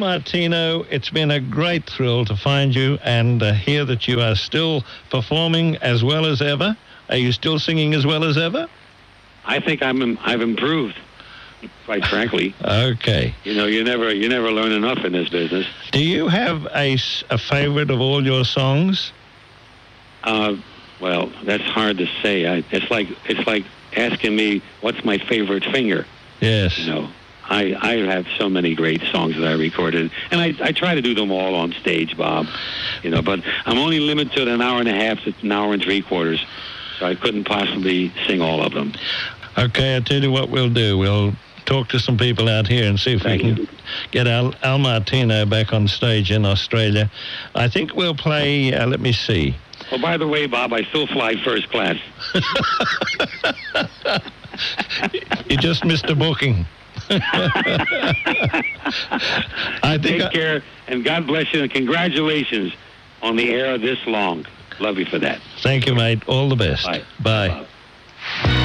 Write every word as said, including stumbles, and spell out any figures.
Martino, it's been a great thrill to find you and uh, hear that you are still performing as well as ever. Are you still singing as well as ever? I think I'm I've improved, quite frankly. Okay. You know, you never you never learn enough in this business. Do you have a, s- a favorite of all your songs? Uh, well, that's hard to say. I, it's like it's like asking me what's my favorite finger. Yes. You know, I I have so many great songs that I recorded, and I I try to do them all on stage, Bob. You know, but I'm only limited to an hour and a half to an hour and three quarters, so I couldn't possibly sing all of them. Okay, I'll tell you what we'll do. We'll talk to some people out here and see if Thank we can you. get Al, Al Martino back on stage in Australia. I think we'll play, uh, let me see. Oh, by the way, Bob, I still fly first class. You just missed a booking. I think Take I- care, and God bless you, and congratulations on the air this long. Love you for that. Thank you, mate. All the best. Bye. Bye. Bye.